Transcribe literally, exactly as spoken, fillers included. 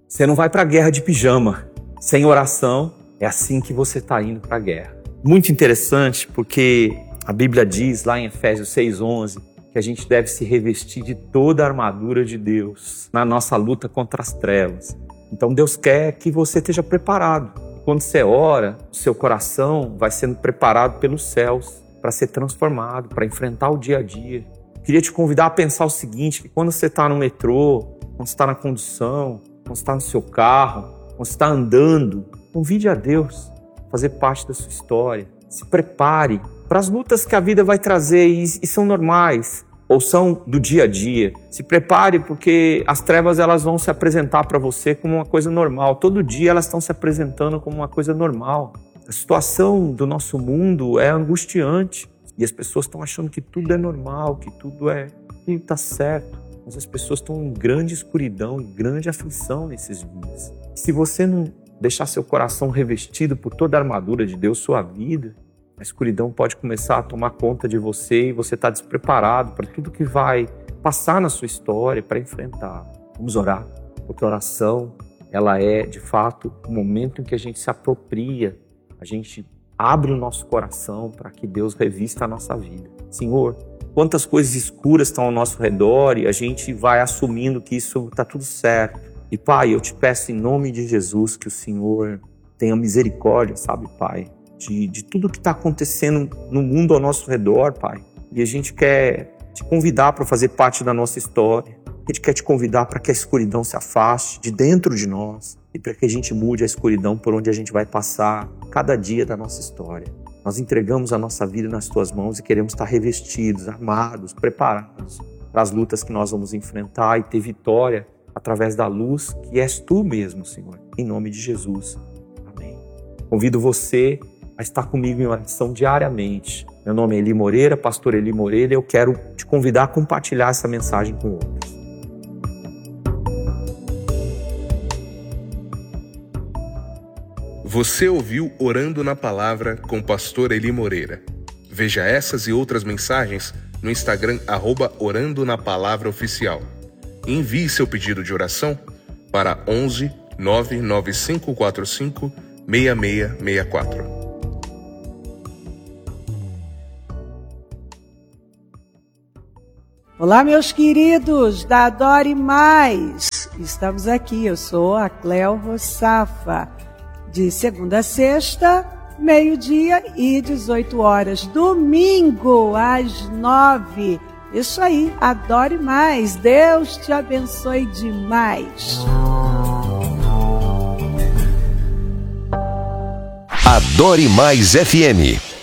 Você não vai para a guerra de pijama. Sem oração, é assim que você está indo para a guerra. Muito interessante, porque a Bíblia diz lá em Efésios seis, onze, que a gente deve se revestir de toda a armadura de Deus na nossa luta contra as trevas. Então Deus quer que você esteja preparado. Quando você ora, o seu coração vai sendo preparado pelos céus para ser transformado, para enfrentar o dia a dia. Queria te convidar a pensar o seguinte, que quando você está no metrô, quando você está na condução, quando você está no seu carro, quando você está andando, convide a Deus a fazer parte da sua história. Se prepare para as lutas que a vida vai trazer e, e são normais, ou são do dia a dia. Se prepare porque as trevas elas vão se apresentar para você como uma coisa normal. Todo dia elas estão se apresentando como uma coisa normal. A situação do nosso mundo é angustiante e as pessoas estão achando que tudo é normal, que tudo é que está certo. Mas as pessoas estão em grande escuridão, em grande aflição nesses dias. Se você não deixar seu coração revestido por toda a armadura de Deus, sua vida, a escuridão pode começar a tomar conta de você e você está despreparado para tudo que vai passar na sua história para enfrentar. Vamos orar, porque a oração ela é, de fato, o momento em que a gente se apropria, a gente abre o nosso coração para que Deus revista a nossa vida. Senhor, quantas coisas escuras estão ao nosso redor e a gente vai assumindo que isso está tudo certo. E, Pai, eu te peço em nome de Jesus que o Senhor tenha misericórdia, sabe, Pai, de, de tudo que está acontecendo no mundo ao nosso redor, Pai. E a gente quer te convidar para fazer parte da nossa história. A gente quer te convidar para que a escuridão se afaste de dentro de nós e para que a gente mude a escuridão por onde a gente vai passar cada dia da nossa história. Nós entregamos a nossa vida nas tuas mãos e queremos estar revestidos, armados, preparados para as lutas que nós vamos enfrentar e ter vitória através da luz que és tu mesmo, Senhor. Em nome de Jesus. Amém. Convido você a estar comigo em oração diariamente. Meu nome é Eli Moreira, pastor Eli Moreira, e eu quero te convidar a compartilhar essa mensagem com outros. Você ouviu Orando na Palavra com o pastor Eli Moreira. Veja essas e outras mensagens no Instagram, arroba Orando na Palavra Oficial. Envie seu pedido de oração para onze, nove nove cinco quatro cinco, seis seis seis quatro. Olá, meus queridos da Adore Mais. Estamos aqui, eu sou a Cléo Rossafa. De segunda a sexta, meio-dia e dezoito horas. Domingo, às nove. Isso aí, adore mais. Deus te abençoe demais. Adore Mais F M.